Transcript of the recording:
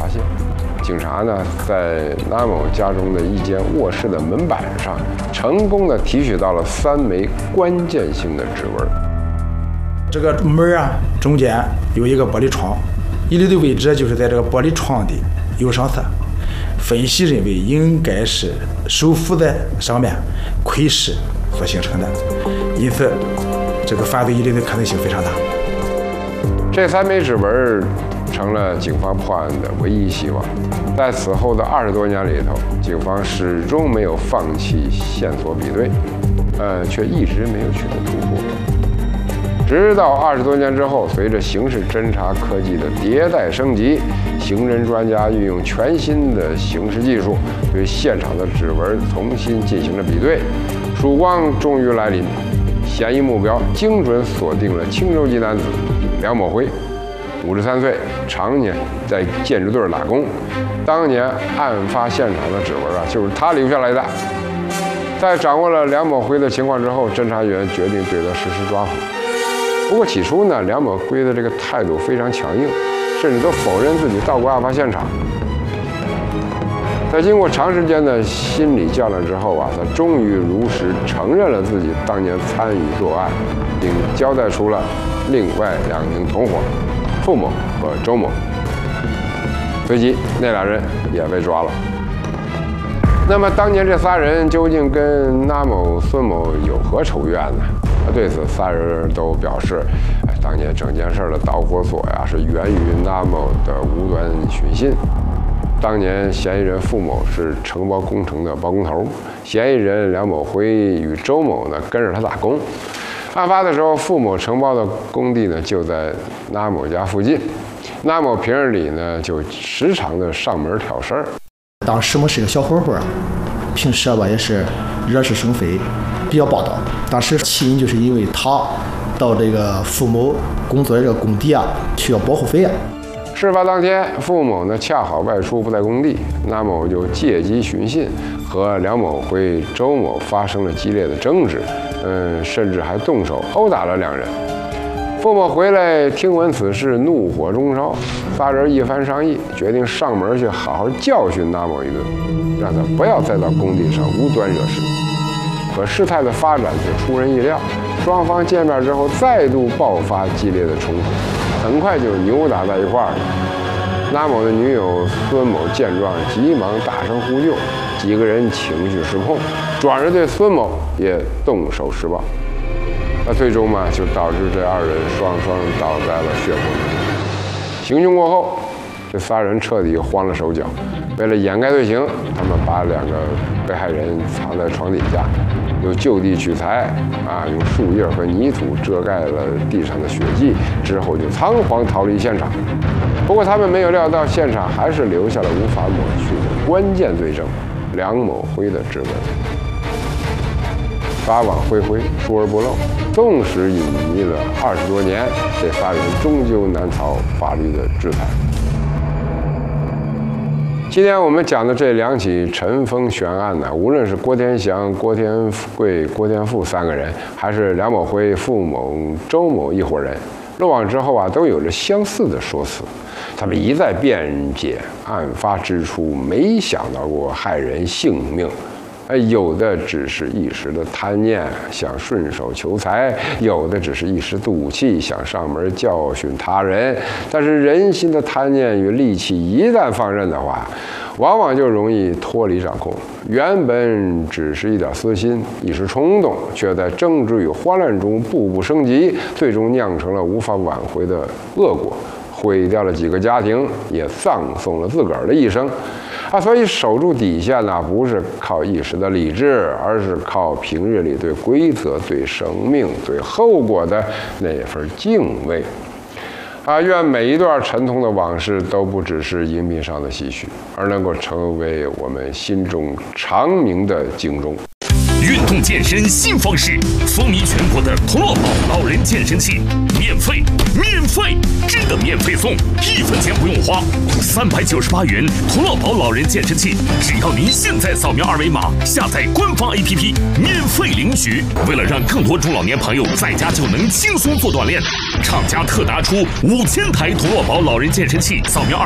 发现。警察呢，在那某家中的一间卧室的门板上，成功的提取到了3枚关键性的指纹。 这个门啊，中间有一个玻璃窗，遗留的位置就是在这个玻璃窗的右上侧。分析认为应该是手扶在上面窥视所形成的，因此这个犯罪疑虑的可能性非常大。 这3枚指纹成了警方破案的唯一希望。在此后的20多年里头，警方始终没有放弃线索比对，却一直没有取得突破。直到20多年之后，随着刑事侦查科技的迭代升级，刑侦专家运用全新的刑事技术，对现场的指纹重新进行了比对，曙光终于来临。嫌疑目标精准锁定了青州籍男子梁某辉，53岁，常年在建筑队打工。当年案发现场的指纹就是他留下来的。在掌握了梁某辉的情况之后，侦查员决定对他实施抓捕。不过起初呢，梁某辉的这个态度非常强硬，甚至都否认自己到过案发现场。在经过长时间的心理较量之后他终于如实承认了自己当年参与作案，并交代出了另外2名同伙付某和周某。随即那2人也被抓了。那么当年这3人究竟跟那某、孙某有何仇怨呢？对此3人都表示，当年整件事的导火索是源于那某的无端寻衅。当年嫌疑人付某是承包工程的包工头，嫌疑人梁某辉与周某呢跟着他打工。案发的时候，付某承包的工地呢就在那某家附近，那某平日里呢就时常的上门挑事儿。 当时我是个小混混，平时也是惹是生非，比较霸道。当时起因就是因为他到这个付某工作的这个工地需要保护费事发当天，付某呢恰好外出不在工地，那某就借机寻衅，和梁某辉、周某发生了激烈的争执，甚至还动手殴打了2人。付某回来听闻此事，怒火中烧，3人一番商议，决定上门去好好教训那某一顿，让他不要再到工地上无端惹事。可事态的发展却出人意料，双方见面之后再度爆发激烈的冲突，很快就扭打在一块儿了。那某的女友孙某见状，急忙大声呼救，几个人情绪失控，转而对孙某也动手施暴。最终就导致这2人双双倒在了血泊中。行凶过后，这3人彻底慌了手脚。为了掩盖罪行，他们把2个被害人藏在床底下，又就地取材用树叶和泥土遮盖了地上的血迹，之后就仓皇逃离现场。不过他们没有料到，现场还是留下了无法抹去的关键罪证梁某辉的指纹。法网恢恢，疏而不漏，纵使隐匿了20多年，这3人终究难逃法律的制裁。今天我们讲的这2起尘封悬案无论是郭天祥、郭天贵、郭天富3个人，还是梁某辉、付某、周某一伙人，落网之后都有着相似的说辞。他们一再辩解，案发之初没想到过害人性命。有的只是一时的贪念，想顺手求财；有的只是一时赌气，想上门教训他人。但是人心的贪念与戾气一旦放任的话，往往就容易脱离掌控。原本只是一点私心，一时冲动，却在争执与慌乱中步步升级，最终酿成了无法挽回的恶果，毁掉了几个家庭，也葬送了自个儿的一生。所以守住底线不是靠一时的理智，而是靠平日里对规则、对生命、对后果的那份敬畏。愿每一段沉痛的往事都不只是荧屏上的唏嘘，而能够成为我们心中长鸣的警钟。 运动健身新方式，风靡全国的同乐宝老人健身器，免费，真的免费送，1分钱不用花，398元同乐宝老人健身器，只要您现在扫描2维码，下载官方 APP， 免费领取。为了让更多中老年朋友在家就能轻松做锻炼，厂家特拿出5000台同乐宝老人健身器，扫描2